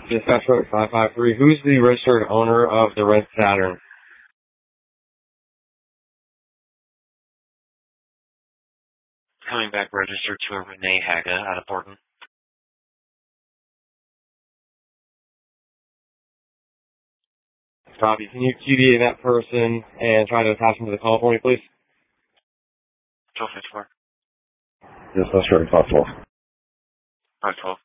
Dispatcher 553, who's the registered owner of the red Saturn? Coming back registered to a Renee Haga out of Portland. Copy. Can you QDA that person and try to attach him to the call for me, please? 1254. Dispatcher 512. 512.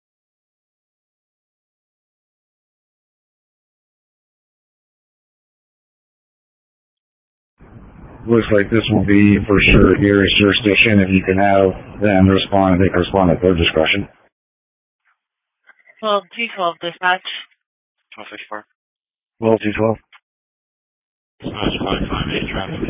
Looks like this will be for sure Gary's jurisdiction. If you can have them respond, they can respond at their discretion. 12-212 dispatch. 1254. 12-212. Dispatch 558 traffic.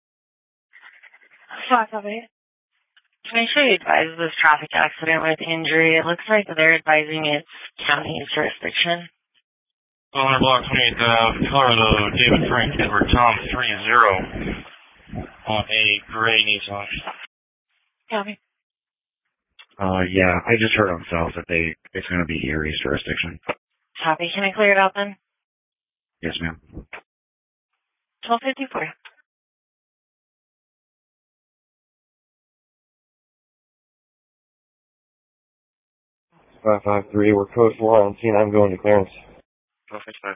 558. Make sure you advise this traffic accident with injury. It looks like they're advising it's county's jurisdiction. 100 block 28th Colorado, David Frank, Edward Tom 30 on a gray Nissan. Copy. Yeah, I just heard on South that it's going to be Erie's jurisdiction. Copy. Can I clear it out then? Yes, ma'am. 1254. Five five three. We're code 4 on scene. I'm going to clearance. 1255.